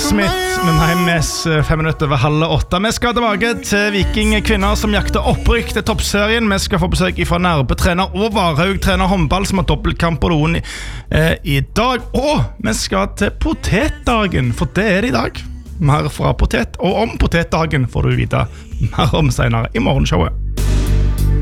Smith med Heimes 5 minutter over 7:30. Vi skal tilbake til Viking-kvinner som jakter opprykk til toppserien. Vi skal få besøk fra Nærbø-trener og Varhaug-trener håndball som har dobbeltkamp på Loen i dag. Og vi skal til potetdagen, for det det i dag. Mer fra potet, og om potetdagen får du vite mer om senere i morgenshowet.